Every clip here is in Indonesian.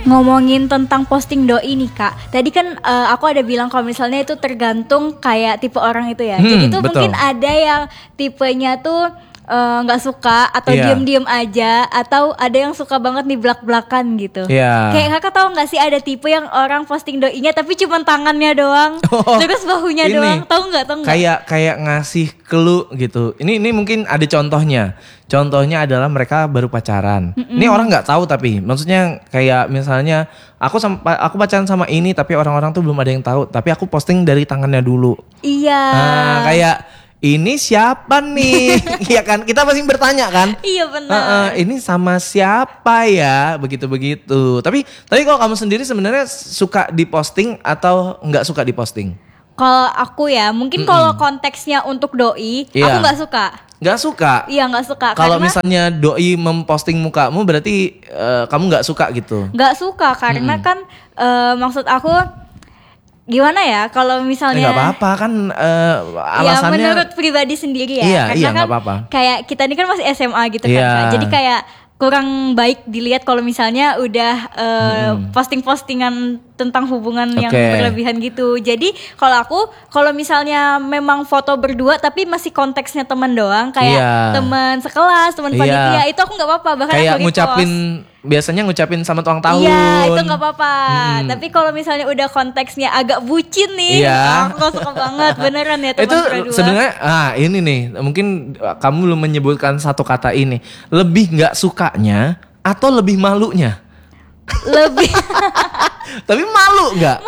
Ngomongin tentang posting doi nih Kak. Tadi kan aku ada bilang kalau misalnya itu tergantung kayak tipe orang itu ya. Jadi tuh betul. mungkin ada yang tipenya tuh nggak suka atau diem-diem aja, atau ada yang suka banget nih belak-belakan gitu. Kayak Kakak tahu nggak sih ada tipe yang orang posting doinya tapi cuma tangannya doang, terus bahunya doang. Tahu nggak? Kayak ngasih clue gitu. Ini mungkin ada contohnya. Contohnya adalah mereka baru pacaran. Ini orang nggak tahu tapi maksudnya kayak misalnya aku pacaran sama ini tapi orang-orang tuh belum ada yang tahu. Tapi aku posting dari tangannya dulu. Iya. Nah, kayak ini siapa nih? Iya kan? Kita pasti bertanya kan? Iya benar. Ini sama siapa ya? Begitu-begitu. Tapi kalau kamu sendiri sebenarnya suka diposting atau nggak suka diposting? Kalau aku ya, mungkin kalau konteksnya untuk doi, aku nggak suka. Nggak suka? Iya nggak suka. Kalau misalnya doi memposting mukamu berarti kamu nggak suka gitu? Nggak suka karena kan maksud aku gimana ya? Kalau misalnya nggak apa-apa kan alasannya. Ya menurut pribadi sendiri ya. Iya kan nggak apa-apa. Kayak kita ini kan masih SMA gitu kan. Kak. Jadi kayak kurang baik dilihat kalau misalnya udah posting-postingan tentang hubungan yang berlebihan gitu. Jadi kalau misalnya memang foto berdua tapi masih konteksnya teman doang, kayak teman sekelas, teman panitia, itu aku nggak apa-apa. Bahkan kayak aku biasanya ngucapin sama ulang tahun. Iya, itu nggak apa-apa. Tapi kalau misalnya udah konteksnya agak bucin nih, aku gak suka banget beneran ya teman berdua. Itu sebenarnya ini nih, mungkin kamu belum menyebutkan satu kata ini. Lebih nggak sukanya atau lebih malunya? Lebih. Tapi malu nggak?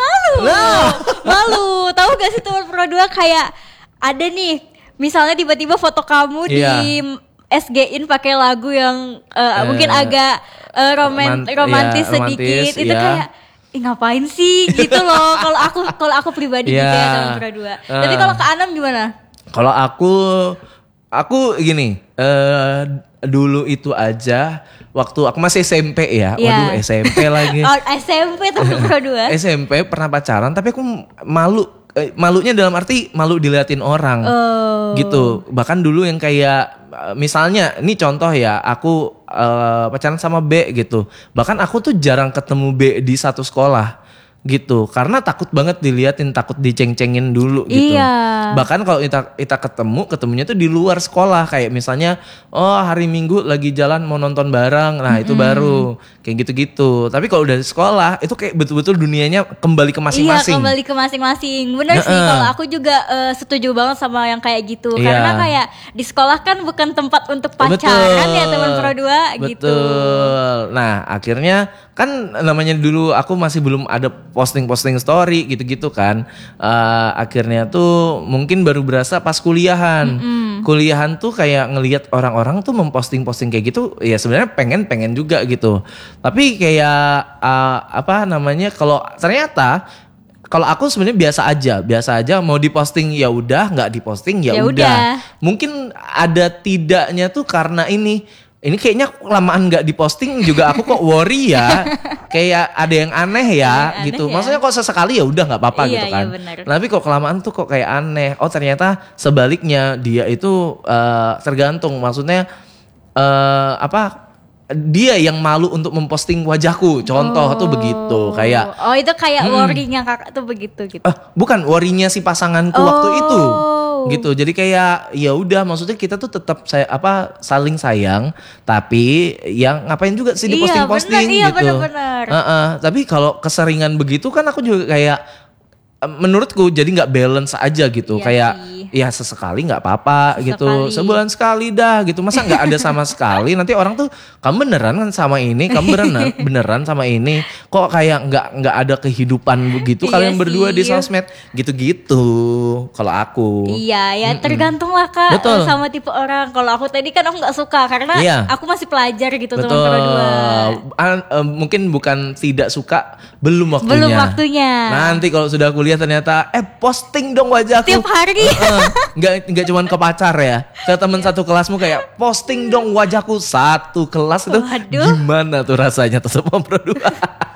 Malu. Tahu gak sih teman berdua kayak ada nih, misalnya tiba-tiba foto kamu di SG-in pakai lagu yang mungkin agak romantis sedikit, itu kayak ngapain sih gitu loh. Kalau aku pribadi gitu ya teman berdua. Tapi kalau ke Anam gimana? Kalau aku gini, dulu itu aja waktu aku masih SMP ya. Waduh, SMP lagi. SMP teman berdua. SMP pernah pacaran tapi aku malu. Malunya dalam arti malu diliatin orang gitu. Bahkan dulu yang kayak misalnya ini contoh ya, aku pacaran sama B gitu. Bahkan aku tuh jarang ketemu B di satu sekolah gitu, karena takut banget diliatin, takut diceng-cengin dulu gitu. Bahkan kalau kita ketemunya tuh di luar sekolah, kayak misalnya hari Minggu lagi jalan mau nonton bareng, nah itu baru kayak gitu-gitu. Tapi kalau udah di sekolah itu kayak betul-betul dunianya kembali ke masing-masing. Iya, kembali ke masing-masing. Bener sih, kalau aku juga setuju banget sama yang kayak gitu. Karena kayak di sekolah kan bukan tempat untuk pacaran ya teman berdua gitu. Betul. Nah akhirnya kan namanya dulu aku masih belum ada posting story gitu-gitu kan. Akhirnya tuh mungkin baru berasa pas kuliahan. Kuliahan tuh kayak ngelihat orang-orang tuh memposting kayak gitu, ya sebenarnya pengen juga gitu. Tapi kayak kalau ternyata kalau aku sebenarnya biasa aja mau diposting ya udah, nggak diposting ya udah. Mungkin ada tidaknya tuh karena ini kayaknya kelamaan nggak diposting juga aku kok worry ya. Kayak ada yang aneh ya gitu. Maksudnya kok sesekali ya udah nggak apa-apa gitu kan. Tapi kok kelamaan tuh kok kayak aneh. Oh ternyata sebaliknya, dia itu tergantung. Maksudnya dia yang malu untuk memposting wajahku. Contoh tuh begitu kayak. Oh itu kayak worry-nya kakak tuh begitu gitu. Bukan worry-nya si pasanganku waktu itu. Gitu. Jadi kayak ya udah, maksudnya kita tuh tetap saling sayang, tapi yang ngapain juga sih diposting-posting gitu. Bener. Tapi kalau keseringan begitu kan aku juga kayak menurutku jadi nggak balance aja gitu. Kayak ya sesekali nggak apa-apa gitu, sebulan sekali dah gitu. Masa nggak ada sama sekali? Nanti orang tuh, kamu beneran kan sama ini, kamu beneran sama ini, kok kayak nggak ada kehidupan begitu kalian berdua di sosmed gitu-gitu. Kalau aku tergantung lah Kak. Betul. Sama tipe orang. Kalau aku tadi kan aku nggak suka karena aku masih pelajar gitu. Betul. Teman berdua. Mungkin bukan tidak suka, belum waktunya. Nanti kalau sudah kuliah ternyata posting dong wajahku tiap hari. Nggak cuma ke pacar ya, ke teman satu kelasmu kayak posting dong wajahku satu kelas itu. Gimana tuh rasanya tuh sama berdua?